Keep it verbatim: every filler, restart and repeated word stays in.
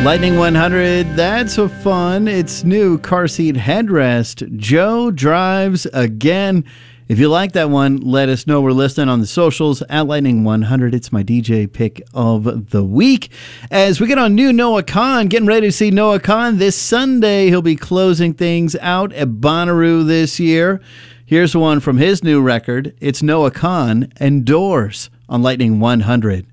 Lightning one hundred, that's a fun. It's new car seat headrest. Joe drives again. If you like that one, let us know. We're listening on the socials at Lightning one hundred. It's my D J pick of the week. As we get on new Noah Kahan, getting ready to see Noah Kahan this Sunday. He'll be closing things out at Bonnaroo this year. Here's one from his new record. It's Noah Kahan and Doors on Lightning one hundred.